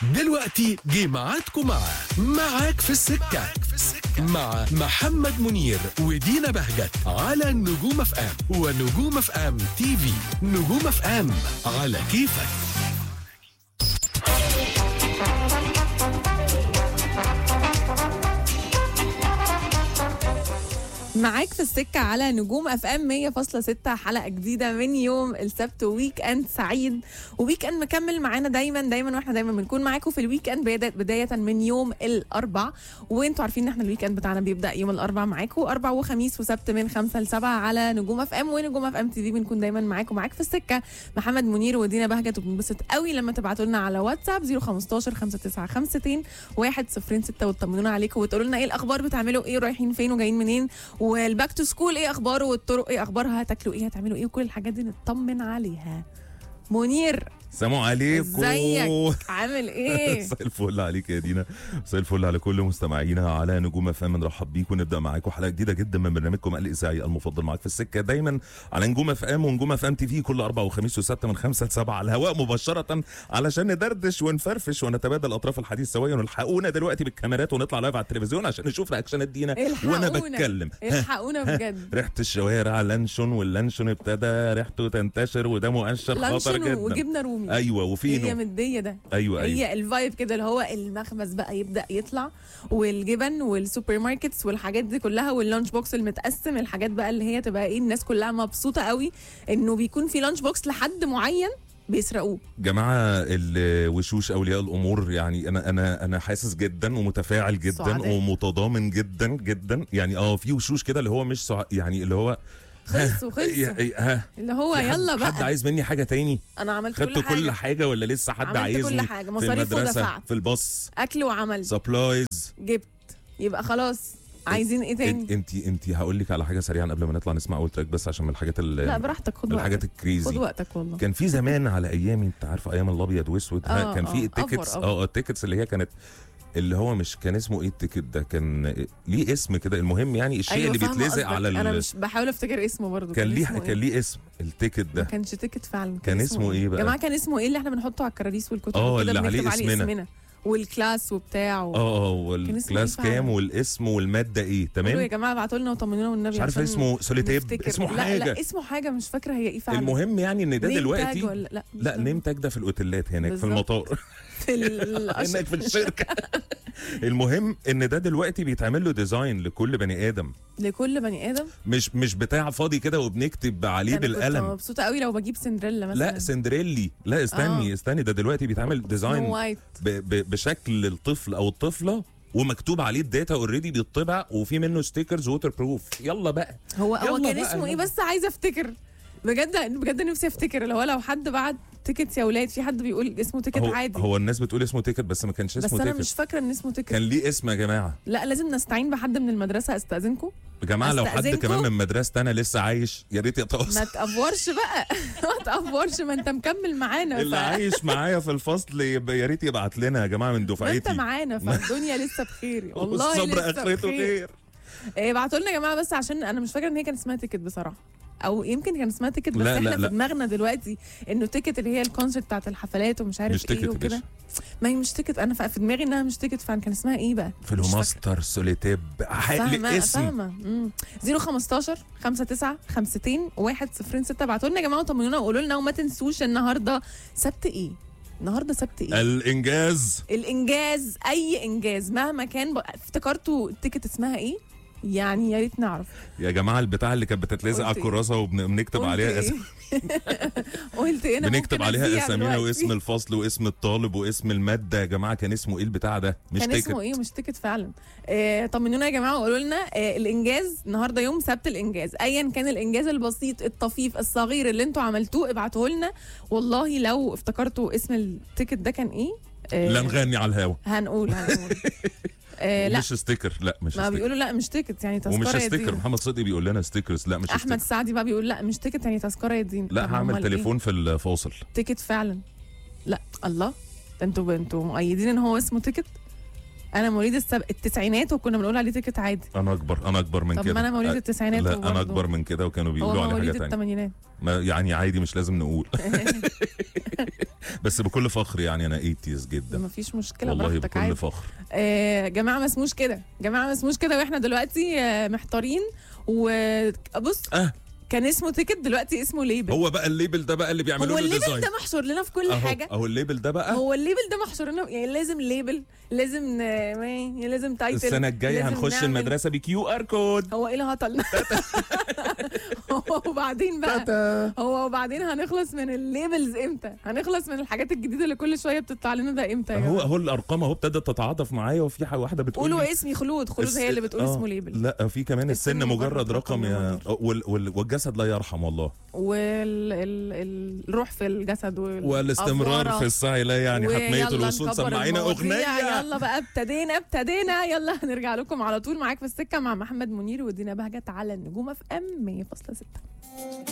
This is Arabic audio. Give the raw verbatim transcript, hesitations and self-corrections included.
دلوقتي جه ميعادكم مع معاك في السكة مع محمد منير ودينا بهجت على نجوم اف ام ونجوم اف ام تي في. نجوم اف ام على كيفك. معاك في السكة على نجوم اف ام مية فاصلة ستة، حلقة جديدة من يوم السبت، ويك اند سعيد وويك اند مكمل معانا دايما دايما، واحنا دايما بنكون معاكم في الويك اند بداية من يوم الاربع. وانتوا عارفين ان احنا الويك اند بتاعنا بيبدأ يوم الاربع معاكم، اربع وخميس وسبت من خمسة لسبعة على نجوم اف ام ونجوم اف ام تي في. بنكون دايما معاكم معاك في السكة محمد منير ودينا بهجت، وبنبسط قوي لما تبعتوا لنا على واتساب صفر خمستاشر خمسة تسعة خمسة واحد صفر ستة وتطمنونا عليكم وتقولوا لنا ايه الاخبار، بتعملوا ايه، رايحين فين وجايين منين، والباك تو سكول ايه اخباره، والطرق ايه اخبارها، هتاكلوا ايه، هتعملوا ايه، وكل الحاجات دي نطمن عليها. منير سلام عليكم، ازيك عامل ايه؟ مساء الفل عليك يا دينا، مساء الفل على كل مستمعينا على نجوم اف ام. نرحب بيكم ونبدا معاكم حلقه جديده جدا من برنامجكم الاذاعي المفضل معاك في السكه، دايما على نجوم اف ام ونجوم اف ام تي في، كل اربع وخميس وسبت من خمسة لسبعة على الهواء مباشره، علشان ندردش ونفرفش ونتبادل اطراف الحديث سويا. ونلحقونا دلوقتي بالكاميرات ونطلع لايف على التلفزيون عشان نشوف رياكشنات دينا وانا بتكلم. الحقونا بجد. ريحه الشوارع لانشون، واللانشون ابتدى ريحته تنتشر وده مؤشر خطر جدا. وجبنه رومي، ايوه، وفي هي مديه ده. ايوه ايوه هي الفايب كده اللي هو المخبز بقى يبدا يطلع، والجبن والسوبر ماركتس والحاجات دي كلها، واللانش بوكس المتقسم، الحاجات بقى اللي هي تبقى ايه، الناس كلها مبسوطه قوي انه بيكون في لانش بوكس لحد معين بيسرقوه. جماعه الوشوش اولياء الامور، يعني انا انا انا حاسس جدا ومتفاعل جدا سعداء. ومتضامن جدا جدا. يعني اه في وشوش كده اللي هو مش سع... يعني اللي هو خلصوا خلصوا ها اللي هو يلا بقى. حد عايز مني حاجه تاني؟ انا عملت خدت كل حاجه كل حاجه ولا لسه حد عملت عايزني؟ كل حاجه، في مصاريف المدرسه، ودفعت، في الباص، اكل وعمل، سبلايز جبت، يبقى خلاص عايزين ايه تاني؟ انت انت هقول لك على حاجه سريعا قبل ما نطلع نسمع اول تراك، بس عشان من الحاجات اللي لا براحتك، خد الحاجات وقتك، الكريزي. خد وقتك والله. كان في زمان على ايامي، انت عارفه ايام الابيض واسود، آه كان في آه التيكتس، أفر أفر. اه التيكتس اللي هي كانت اللي هو مش كان اسمه ايه التيكت ده، كان ليه اسم كده. المهم يعني الشيء أيوة اللي فاهمة بيتلزق قصدك. على ال... انا مش بحاول افتكر اسمه برضو. كان ليه اسمه كان إيه؟ ليه اسم التيكت ده. ما كانش تيكت فعلا. كان اسمه ايه بقى؟ يا جماعه كان اسمه ايه اللي احنا بنحطه على الكراريس والكتب اه وكده، اللي عليه بنكتب عليه اسمنا. اسمنا والكلاس وبتاع و... اه اه كان اسمه والكلاس إيه فعلا؟ كام والاسم والماده ايه. قولوا تمام يا جماعه ابعتوا لنا وطمنونا والنبي. مش عارفه عشان اسمه سوليتيب، نفتكر. اسمه لا حاجه. لا اسمه حاجه مش فاكره هي ايه فعلا. المهم يعني ان ده نيم دلوقتي تاج ولا لا لا نيم تاج ده في الاوتيلات هناك بالزبط. في المطار في الأش... هناك في الشركه. المهم ان ده دلوقتي بيتعمل له ديزاين لكل بني ادم، لكل بني ادم، مش مش بتاع فاضي كده وبنكتب عليه أنا كنت بالقلم. مبسوطه قوي لو بجيب سندريلا مثلا. لا سندريلي، لا استني آه. استني ده دلوقتي بيتعمل ديزاين سنو وايت. ب ب بشكل الطفل او الطفله، ومكتوب عليه الداتا اوريدي بيطبع، وفي منه ستيكرز ووتر بروف. يلا بقى هو هو يلا كان بقى اسمه ايه يلا. بس عايزه افتكر بجد بجد، نفسي افتكر. اللي هو لو حد بعد تيكت يا ولاد، في حد بيقول اسمه تيكت هو عادي، هو الناس بتقول اسمه تيكت بس ما كانش بس اسمه انا تيكت. مش فاكره ان اسمه تيكت. كان ليه اسم يا جماعه. لا لازم نستعين بحد من المدرسه. استاذنكم يا جماعه لو حد أستأذنكم؟ كمان من مدرستي انا لسه عايش يا ريت يتواصل. ما تأفورش بقى ما تأفورش، ما انت مكمل معانا. اللي ف... عايش معايا في الفصل يبقى يا ريت يبعت لنا يا جماعه من ما انت دفعتي. معانا، فالدنيا لسه بخير والله. والصبر لسه اخرته بخير. خير. إيه، ابعتوا لنا يا جماعه بس، عشان انا مش فاكره ان هي كان اسمها تيكت بصراحه، او يمكن كان اسمها تيكت بس لا، احنا لا، في لا. دماغنا دلوقتي انه تيكت اللي هي الكونسرت بتاعت الحفلات ومش مش عارف تيكت ايه يا وكده. باشا. ما هي مش تيكت، انا في دماغي انها مش تيكت، فعلا كان اسمها ايه بقى؟ في مش الماستر سوليتيب فاهمه الاسم. فاهمه. امم صفر خمستاشر خمسة تسعة خمسة واحد صفر ستة. ابعتوا لنا يا جماعه وطمنونا وقولوا لنا، وما تنسوش النهارده سبت ايه؟ النهارده سبت ايه؟ الانجاز. الانجاز، اي انجاز مهما كان. بق- افتكرتوا التيكت اسمها ايه؟ يعني يا ريت نعرف. يا جماعه البتاع اللي كانت بتتلزق على قلت إيه؟ الكراسه وبنكتب قلت عليها إيه؟ اسم. قلت ايه؟ انا بنكتب ممكن عليها أذيع اسامينا دلوقتي. واسم الفصل واسم الطالب واسم الماده. يا جماعه كان اسمه ايه البتاع ده؟ مش كان تيكت. اسمه ايه؟ مش تيكت فعلا. آه طمنونا يا جماعه وقولوا لنا آه الانجاز النهارده يوم سبت. الانجاز ايا كان الانجاز البسيط الطفيف الصغير اللي انتوا عملتوه ابعتوه لنا. والله لو افتكرتوا اسم التيكت ده كان ايه آه لا نغني على الهوا. هنقول هنقول آه لا مش ستيكر، لا مش ما ستيكر. بيقولوا لا مش تيكت يعني تذكره ومش يا ستيكر، دين. محمد صدقي بيقول لنا ستيكرز، لا مش احمد ستيكر. السعدي بقى بيقول لا مش تيكت يعني تذكره يا دين. لا طب هعمل أمال تليفون في الفاصل. إيه؟ تيكت فعلا. لا الله، ده انتوا انتوا مؤيدين ان هو اسمه تيكت. انا مواليد السب... التسعينات وكنا بنقول عليه تيكت عادي. انا اكبر انا اكبر من طب كده. ما انا مواليد التسعينات لا وبرضه انا اكبر من كده وكانوا هو بيقولوا على حاجه مواليد ثانيه. الثمانينات. يعني عادي مش لازم نقول. بس بكل فخر يعني انا ثمانينات جدا. مفيش مشكله، والله براحتك بكل عادي. فخر. آه جماعه ما اسموش كده، جماعه ما اسموش كده، واحنا دلوقتي آه محتارين. وبص اه كان اسمه تيكت، دلوقتي اسمه ليبل. هو بقى الليبل ده بقى اللي بيعملوا هو له الليبل ديزاين. ده محشور لنا في كل أهو حاجه. اهو الليبل ده بقى هو الليبل ده محشور لنا، يعني لازم ليبل، لازم ن- لازم تايتل. السنه الجايه لازم هنخش نعمل- المدرسه بكيو ار كود. هو ايه اللي هطلنا؟ هو وبعدين بقى هو وبعدين هنخلص من الليبلز امتى؟ هنخلص من الحاجات الجديده اللي كل شويه بتطلع لنا ده امتى يا هو جماعه؟ هو الارقام اهو ابتدت تتعاطف معايا، وفي حاجه واحده بتقول قولوا لي اسمي خلود، خلود الس- هي اللي بتقول آه، اسمه ليبل. لا في كمان السن السن مجرد مجرد رقم رقم يا وال وال والجسد لا يرحم والله. والروح في الجسد وال- والاستمرار أفوارة. في السعي لا يعني حتميه ويلا الوصول. نكبر سمعينا المواضيع. اغنيه. يلا بقى ابتدينا ابتدينا يلا هنرجع لكم على طول. معاك في السكه مع محمد منير ودينا بهجت على النجوم اف ام مية فاصلة ستة.